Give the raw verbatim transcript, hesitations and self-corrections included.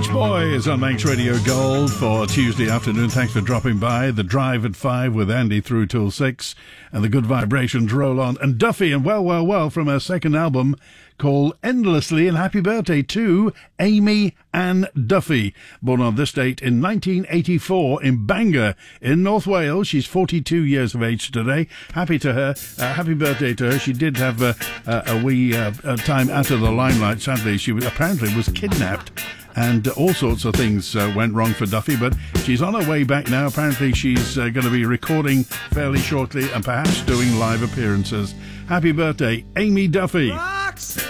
Beach Boys on Manx Radio Gold for Tuesday afternoon. Thanks for dropping by. The Drive at five with Andy through till six, and the good vibrations roll on. And Duffy and Well, Well, Well from her second album called Endlessly, and happy birthday to Amy Ann Duffy, born on this date in nineteen eighty-four in Bangor in North Wales. She's forty-two years of age today. Happy to her. Uh, happy birthday to her. She did have uh, uh, a wee uh, uh, time out of the limelight. Sadly, she was, apparently was kidnapped, and all sorts of things uh, went wrong for Duffy, but she's on her way back now. Apparently she's uh, going to be recording fairly shortly and perhaps doing live appearances. Happy birthday, Amy Duffy. Rocks!